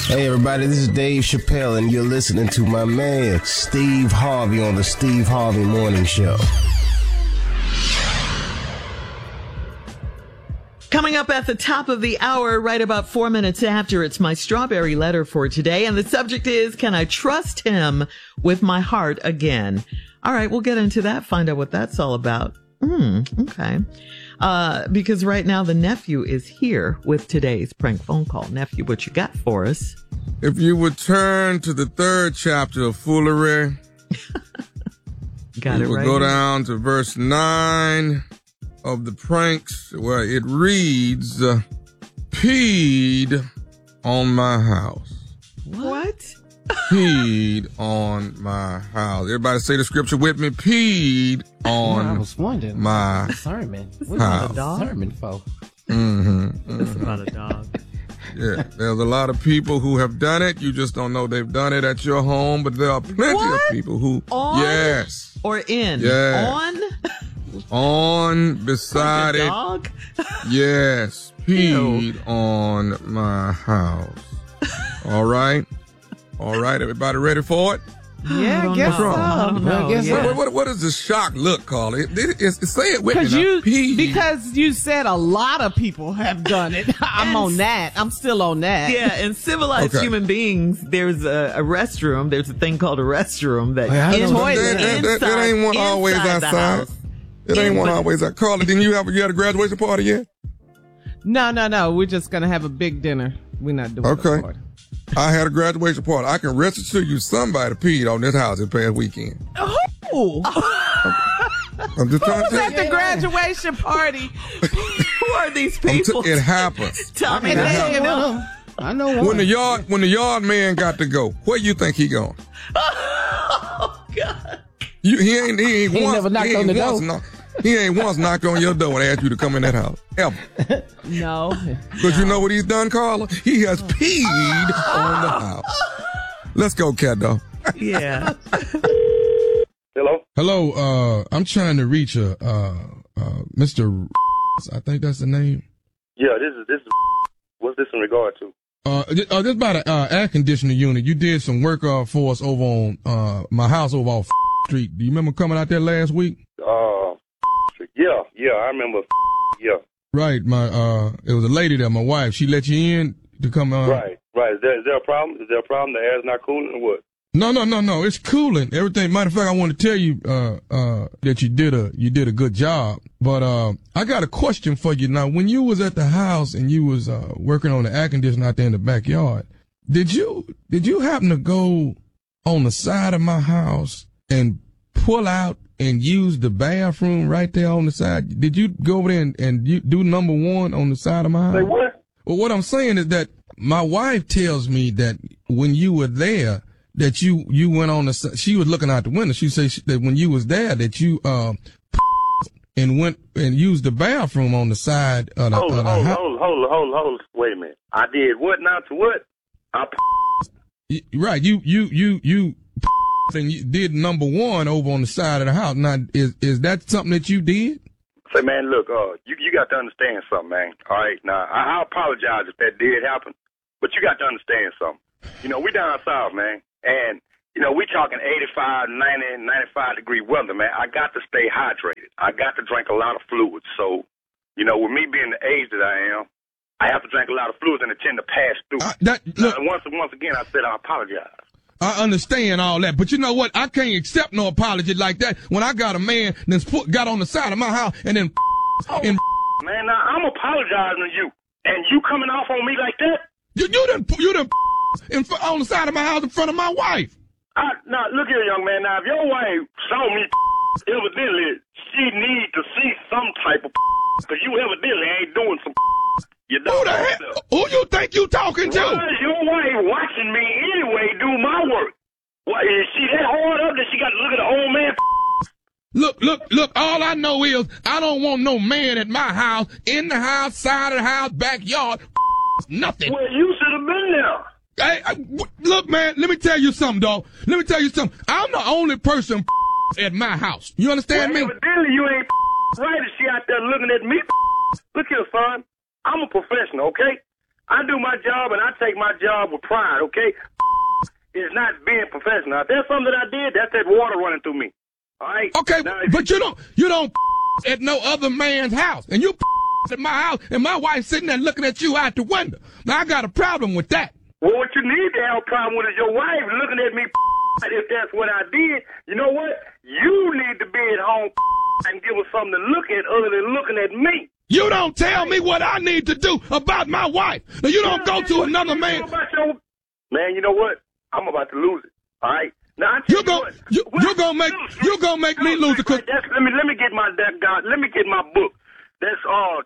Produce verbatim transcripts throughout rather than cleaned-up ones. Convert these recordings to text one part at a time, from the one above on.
Hey everybody, this is Dave Chappelle and you're listening to my man Steve Harvey on the Steve Harvey Morning Show. Coming up at the top of the hour, right about four minutes after, it's my strawberry letter for today. And the subject is, can I trust him with my heart again? All right, we'll get into that, find out what that's all about. Hmm, okay. Uh, because right now the nephew is here with today's prank phone call. Nephew, what you got for us? If you would turn to the third chapter of Foolery, got we it will right. go down to verse nine of the pranks where it reads, uh, peed on my house. What? Peed on my house. Everybody say the scripture with me. Peed on I was wondering. my sermon. What's house. a dog? Sermon for? Mm-hmm, mm-hmm. It's about a dog. Yeah, there's a lot of people who have done it. You just don't know they've done it at your home, but there are plenty What? of people who, On? yes, Or in? Yes. On? on, beside Like a it, dog? yes, peed on my house. All right, all right, everybody ready for it? Yeah, I don't guess know. so. I don't Well, know. guess Yeah. so. What, what, what does the shock look called? It, it, it's, say it with me Because now. you, Peed. because you said a lot of people have done it. I'm And- on that. I'm still on that. Yeah, and civilized Okay. human beings, there's a, a restroom. There's a thing called a restroom that Well, I in, don't know. that, that, that, that ain't one inside- always inside the outside. house. It ain't Yeah, one but- always outside. Carla, didn't you have you had a graduation party yet? No, no, no. We're just gonna have a big dinner. We're not doing Okay. a party. I had a graduation party. I can rest assure you somebody peed on this house this past weekend. Ooh. I'm just trying Who's to at tell the graduation party? Who are these you. I'm people? t- it happens. Tell me And that. they- you know, I know one. When the yard when the yard man got to go, where you think he going? Oh, God. You, he ain't he ain't He ain't once never knocked he on ain't the once door. knock- he ain't once knocked on your door and asked you to come in that house ever. no. Because you know what he's done, Carla? He has peed on the house. Let's go, cat dog. Yeah. Hello? Hello, uh, I'm trying to reach a uh, uh, Mister I think that's the name. Yeah, this is, this is, what's this in regard to? Uh, th- uh, this about an uh, air conditioner unit. You did some work uh, for us over on uh, my house over off Street. Do you remember coming out there last week? Uh, yeah, yeah, I remember, yeah. Right, my uh, it was a lady there, my wife. She let you in to come. Uh, Right, right. Is there, is there a problem? Is there a problem? The air's not cooling or what? No, no, no, no. It's cooling. Everything. Matter of fact, I want to tell you uh, uh, that you did a you did a good job. But uh, I got a question for you now. When you was at the house and you was uh, working on the air conditioner out there in the backyard, did you did you happen to go on the side of my house and pull out and use the bathroom right there on the side? Did you go over there and, and you do number one on the side of my house? Say what? Well, what I'm saying is that my wife tells me that when you were there, that you, you went on the, si- she was looking out the window. She said she, that when you was there, that you, uh, and went and used the bathroom on the side of the, Hold, of the hold, house. hold, hold, hold, hold. Wait a minute. I did what now to what? I Y- Right. You, you, you, you, and you did number one over on the side of the house. Now, is, is that something that you did? say, man, look, uh, you you got to understand something, man. All right, now I, I apologize if that did happen, but you got to understand something. You know, we down south, man, and you know we talking eighty-five, ninety, ninety-five degree weather, man. I got to stay hydrated. I got to drink a lot of fluids. So, you know, with me being the age that I am, I have to drink a lot of fluids and it tend to pass through. Uh, that, look, now, once once again, I said I apologize. I understand all that, but you know what? I can't accept no apology like that when I got a man that's put, got on the side of my house and then Oh, and man, now I'm apologizing to you, and you coming off on me like that? you you done you done in fr- on the side of my house in front of my wife. I, now, look here, young man. Now, if your wife saw me, evidently, she need to see some type of because you evidently ain't doing some you Who the hell? Who you think you talking to? Why is your wife watching me anyway do my work? Why, is she that hard up that she got to look at the old man? Look, look, look, all I know is I don't want no man at my house, in the house, side of the house, backyard, nothing. Well, you should have been there. Hey, I, w- look, man, let me tell you something, dog. Let me tell you something. I'm the only person at my house. You understand Well, me? evidently, you ain't right if she out there looking at me. Look here, son. I'm a professional, okay? I do my job, and I take my job with pride, okay? It's not being professional. If there's something that I did, that's that water running through me. All right? Okay, now, but you don't you don't at no other man's house, and you at my house, and my wife sitting there looking at you out the window. Now I got a problem with that. Well, what you need to have a problem with is your wife looking at me. If that's what I did, you know what? You need to be at home and give us something to look at other than looking at me. You don't tell me what I need to do about my wife. Now you don't go to another man. Man, you know what? I'm about to lose it. All right. Now I you go, you you gonna make you gonna make me lose it. Cause that's, let me let me get my that God. Let me get my book. That's all.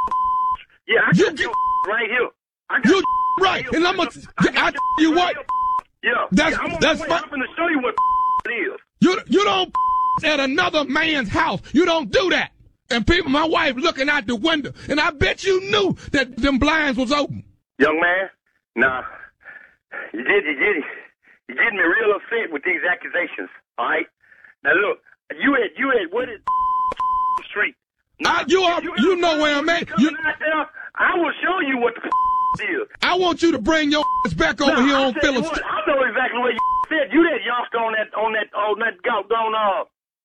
Yeah, I got you right here. I got you right, and I'm gonna. I you what? Yeah, that's yeah, I'm that's fine. I'm gonna show you what it is. You you don't at another man's house. You don't do that. And people, my wife looking out the window, and I bet you knew that them blinds was open. Young man, nah, you did, you did, you getting me real upset with these accusations. All right, now look, you at you at what is street? Now, I, you are you, you know where I'm at. You, out there, I will show you what the is. I want you to bring your back over no, here I on Phillips. What, I know exactly where you said. You that youngster on that on that on that doggone uh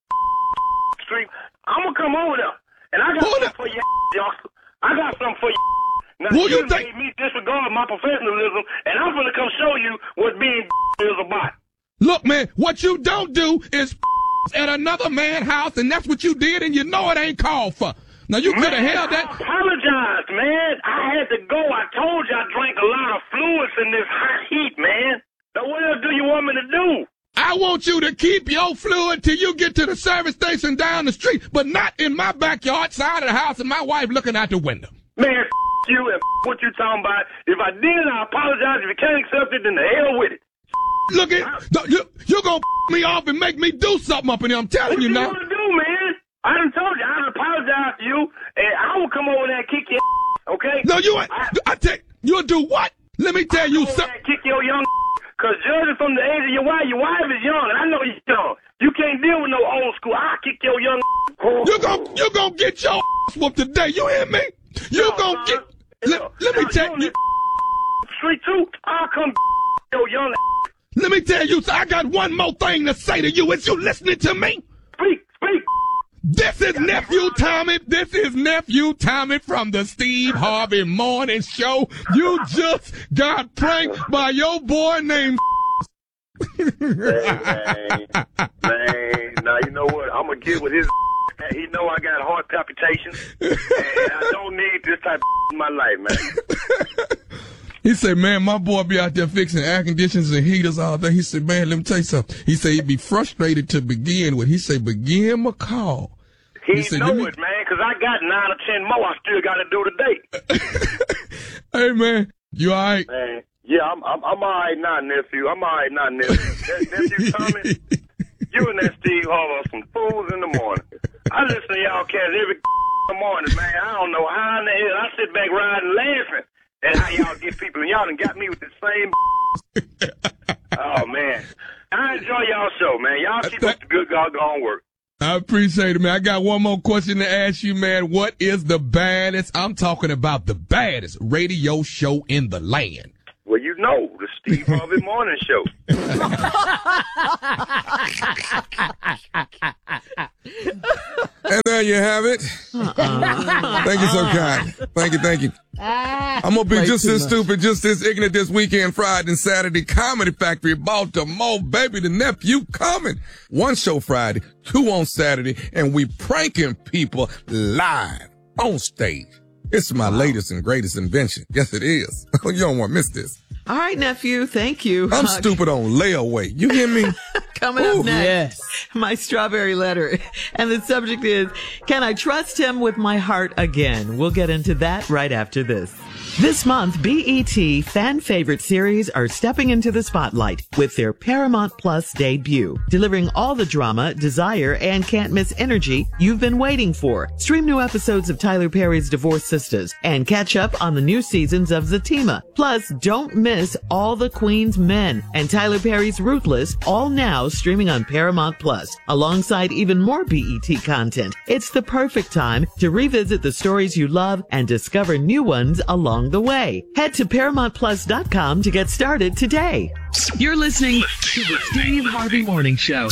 street. I'm gonna come over there, and I got something for you, youngster. I got something for you. Now, Who you, you think? made me disregard my professionalism, and I'm gonna come show you what being is about. Look, man, what you don't do is at another man's house, and that's what you did, and you know it ain't called for. Now, you could have held that. I apologize, man. I had to go. I told you I drank a lot of fluids in this hot heat, man. Now, what else do you want me to do? I want you to keep your fluid till you get to the service station down the street, but not in my backyard side of the house and my wife looking out the window. Man, f*** you and f*** what you talking about. If I did, I apologize. If you can't accept it, then the hell with it. Look at you. You're going to f*** me off and make me do something up in here. I'm telling what you now. What you want to do, man? I done told you. I done apologized to you, and I will come over there and kick your ass, okay? No, you ain't. I, I tell you'll do what? Let me tell you something. Kick your young because judging from the age of your wife, your wife is young, and I know you're young. You can't deal with no old school. I'll kick your young You're going you gonna get your ass whooped today. You hear me? You're no, going to get. Let, let me tell you. Street two, I'll come your young Let me tell you, I got one more thing to say to you. Is you listening to me? Speak, speak. This is Nephew Tommy. This is Nephew Tommy from the Steve Harvey Morning Show. You just got pranked by your boy named. Hey, man, man. Now you know what? I'm gonna get with his. He know I got heart palpitations, and I don't need this type of in my life, man. He said, man, my boy be out there fixing air conditioners and heaters all day. He said, man, let me tell you something. He said he'd be frustrated to begin with. He said, but give him a call. He, he said, know me... it, man, because I got nine or ten more I still got to do today. Hey, man, you all right? Man, yeah, I'm, I'm, I'm all right now, nephew. I'm all right now, nephew. That, nephew Tommy, you and that Steve Harvey are some fools in the morning. I listen to y'all cats every morning, man. I don't know how in the hell. I sit back riding laughing. That's how y'all get people, and y'all done got me with the same. Oh, man. I enjoy y'all show, man. Y'all keep up the good doggone work. I appreciate it, man. I got one more question to ask you, man. What is the baddest, I'm talking about the baddest radio show in the land? Well, you know, the Steve Harvey Morning Show. And there you have it. Uh-uh. Thank you so kind. Thank you, thank you. I'm going to be just as stupid, just as ignorant this weekend, Friday and Saturday. Comedy Factory, Baltimore, baby, the nephew coming. One show Friday, two on Saturday, and we pranking people live on stage. It's my wow. latest and greatest invention. Yes, it is. You don't want to miss this. All right, nephew. Thank you. I'm uh, stupid on layaway. You hear me? Coming Ooh. up next, yes. my strawberry letter. And the subject is, can I trust him with my heart again? We'll get into that right after this. This month, B E T fan favorite series are stepping into the spotlight with their Paramount Plus debut, delivering all the drama, desire, and can't miss energy you've been waiting for. Stream new episodes of Tyler Perry's Divorced Sisters and catch up on the new seasons of Zatima. Plus, don't miss All the Queen's Men and Tyler Perry's Ruthless, all now now streaming on Paramount Plus, alongside even more B E T content. It's the perfect time to revisit the stories you love and discover new ones along the way. Head to paramount plus dot com to get started today. You're listening to the Steve Harvey Morning Show.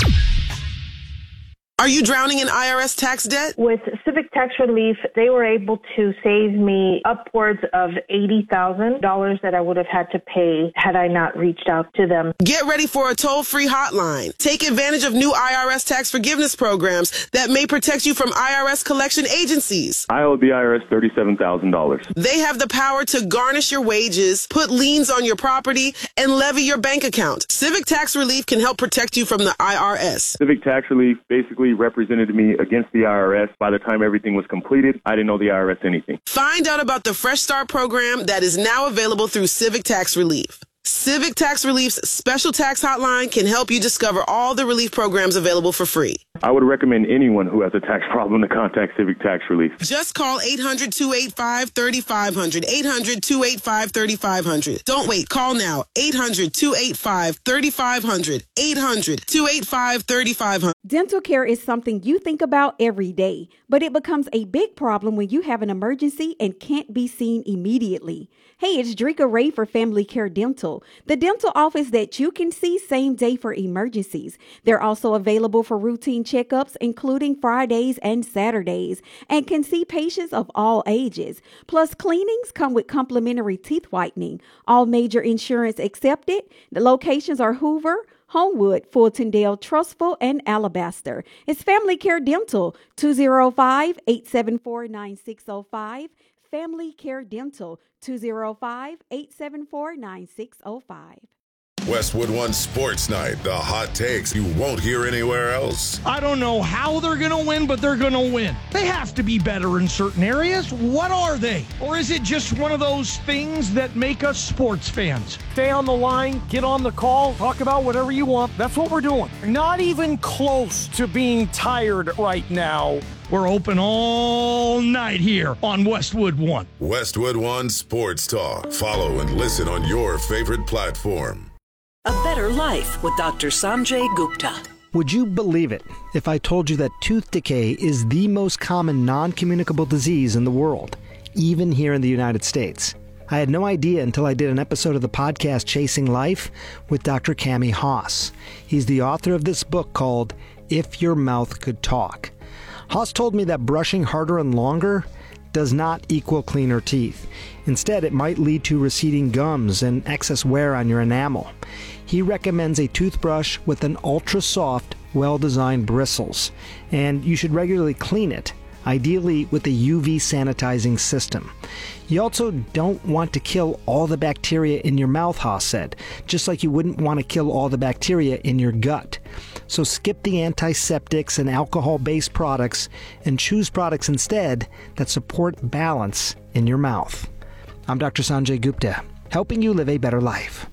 Are you drowning in I R S tax debt? With Civic Tax Relief, they were able to save me upwards of eighty thousand dollars that I would have had to pay had I not reached out to them. Get ready for a toll-free hotline. Take advantage of new I R S tax forgiveness programs that may protect you from I R S collection agencies. I owe the I R S thirty-seven thousand dollars. They have the power to garnish your wages, put liens on your property, and levy your bank account. Civic Tax Relief can help protect you from the I R S. Civic Tax Relief basically represented me against the I R S. By the time everything was completed, I didn't know the I R S anything. Find out about the Fresh Start program that is now available through Civic Tax Relief. Civic Tax Relief's special tax hotline can help you discover all the relief programs available for free. I would recommend anyone who has a tax problem to contact Civic Tax Relief. Just call eight hundred, two eight five, three five zero zero, eight hundred, two eight five, three five zero zero. Don't wait. Call now. eight hundred, two eight five, three five zero zero, eight hundred, two eight five, three five zero zero. Dental care is something you think about every day, but it becomes a big problem when you have an emergency and can't be seen immediately. Hey, it's Drika Ray for Family Care Dental, the dental office that you can see same day for emergencies. They're also available for routine checkups, including Fridays and Saturdays, and can see patients of all ages. Plus, cleanings come with complimentary teeth whitening. All major insurance accepted. The locations are Hoover, Homewood, Fultondale, Trustful, and Alabaster. It's Family Care Dental, two oh five, eight seven four, nine six oh five. Family Care Dental, two oh five, eight seven four, nine six oh five. Westwood One Sports Night, the hot takes you won't hear anywhere else. I don't know how they're going to win, but they're going to win. They have to be better in certain areas. What are they? Or is it just one of those things that make us sports fans? Stay on the line, get on the call, talk about whatever you want. That's what we're doing. Not even close to being tired right now. We're open all night here on Westwood One. Westwood One Sports Talk. Follow and listen on your favorite platform. A Better Life with Doctor Sanjay Gupta. Would you believe it if I told you that tooth decay is the most common non-communicable disease in the world, even here in the United States? I had no idea until I did an episode of the podcast Chasing Life with Doctor Cami Haas. He's the author of this book called If Your Mouth Could Talk. Haas told me that brushing harder and longer does not equal cleaner teeth. Instead, it might lead to receding gums and excess wear on your enamel. He recommends a toothbrush with an ultra-soft, well-designed bristles, and you should regularly clean it, ideally with a U V sanitizing system. You also don't want to kill all the bacteria in your mouth, Haas said, just like you wouldn't want to kill all the bacteria in your gut. So skip the antiseptics and alcohol-based products and choose products instead that support balance in your mouth. I'm Doctor Sanjay Gupta, helping you live a better life.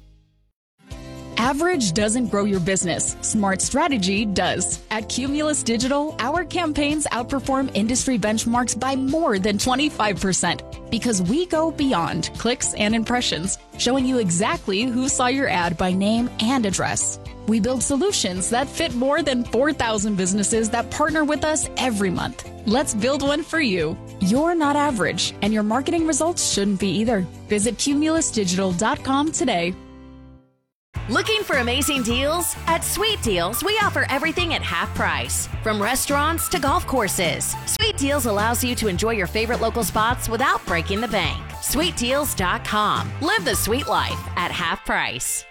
Average doesn't grow your business. Smart strategy does. At Cumulus Digital, our campaigns outperform industry benchmarks by more than twenty-five percent because we go beyond clicks and impressions, showing you exactly who saw your ad by name and address. We build solutions that fit more than four thousand businesses that partner with us every month. Let's build one for you. You're not average, and your marketing results shouldn't be either. Visit cumulus digital dot com today. Looking for amazing deals? At Sweet Deals, we offer everything at half price. From restaurants to golf courses, Sweet Deals allows you to enjoy your favorite local spots without breaking the bank. sweet deals dot com. Live the sweet life at half price.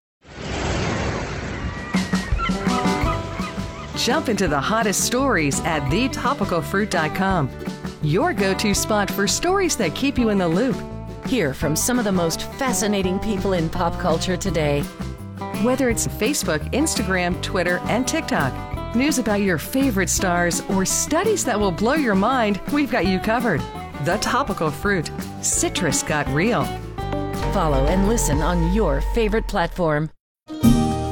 Jump into the hottest stories at the topical fruit dot com. Your go-to spot for stories that keep you in the loop. Hear from some of the most fascinating people in pop culture today. Whether it's Facebook, Instagram, Twitter, and TikTok, news about your favorite stars, or studies that will blow your mind, we've got you covered. The Topical Fruit. Citrus got real. Follow and listen on your favorite platform.